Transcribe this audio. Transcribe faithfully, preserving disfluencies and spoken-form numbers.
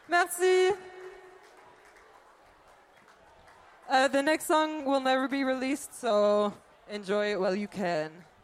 Merci. Uh, the next song will never be released, so enjoy it while you can.